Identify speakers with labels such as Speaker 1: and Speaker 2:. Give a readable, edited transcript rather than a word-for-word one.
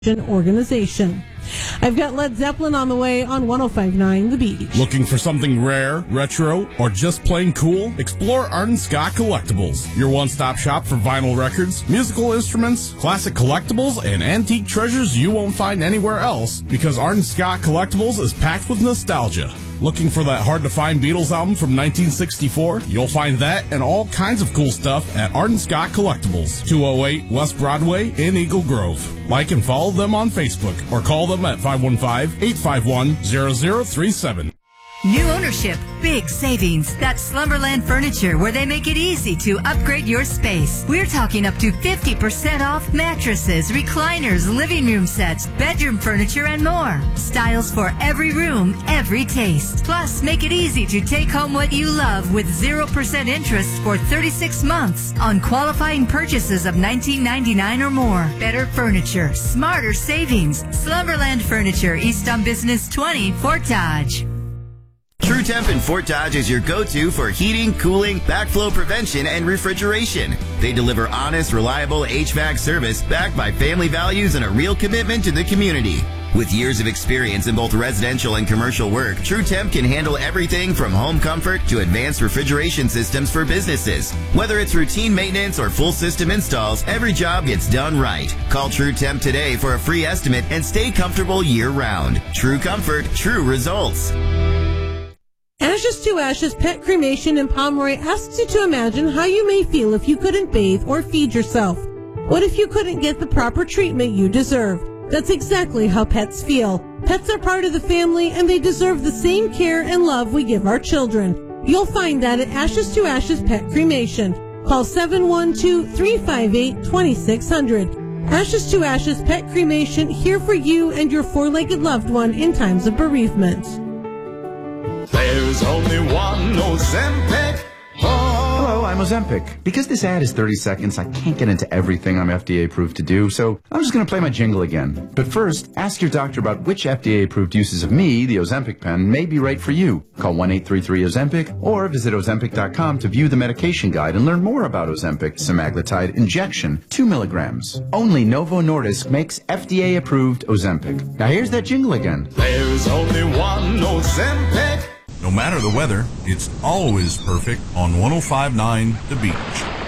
Speaker 1: organization. I've got Led Zeppelin on the way on 105.9 The Beach.
Speaker 2: Looking for something rare, retro, or just plain cool? Explore Arden Scott Collectibles, your one-stop shop for vinyl records, musical instruments, classic collectibles, and antique treasures you won't find anywhere else, because Arden Scott Collectibles is packed with nostalgia. Looking for that hard-to-find Beatles album from 1964? You'll find that and all kinds of cool stuff at Arden Scott Collectibles, 208 West Broadway in Eagle Grove. Like and follow them on Facebook or call them at 515-851-0037.
Speaker 3: New ownership, big savings. That's Slumberland Furniture, where they make it easy to upgrade your space. We're talking up to 50% off mattresses, recliners, living room sets, bedroom furniture, and more. Styles for every room, every taste. Plus, make it easy to take home what you love with 0% interest for 36 months on qualifying purchases of $19.99 or more. Better furniture, smarter savings. Slumberland Furniture, East on Business 20, Fort Dodge.
Speaker 4: True Temp in Fort Dodge is your go-to for heating, cooling, backflow prevention, and refrigeration. They deliver honest, reliable HVAC service backed by family values and a real commitment to the community. With years of experience in both residential and commercial work, True Temp can handle everything from home comfort to advanced refrigeration systems for businesses. Whether it's routine maintenance or full system installs, every job gets done right. Call True Temp today for a free estimate and stay comfortable year-round. True comfort, true results.
Speaker 1: Ashes to Ashes Pet Cremation in Pomeroy asks you to imagine how you may feel if you couldn't bathe or feed yourself. What if you couldn't get the proper treatment you deserve? That's exactly how pets feel. Pets are part of the family and they deserve the same care and love we give our children. You'll find that at Ashes to Ashes Pet Cremation. Call 712-358-2600. Ashes to Ashes Pet Cremation, here for you and your four-legged loved one in times of bereavement.
Speaker 5: There's only one Ozempic.
Speaker 6: Hello, I'm Ozempic. Because this ad is 30 seconds, I can't get into everything I'm FDA approved to do, so I'm just going to play my jingle again. But first, ask your doctor about which FDA approved uses of me, the Ozempic pen, may be right for you. Call 1-833-OZEMPIC or visit Ozempic.com to view the medication guide and learn more about Ozempic semaglutide injection, 2 milligrams. Only Novo Nordisk makes FDA approved Ozempic. Now here's that jingle again.
Speaker 5: There's only one Ozempic.
Speaker 7: No matter the weather, it's always perfect on 105.9 The Beach.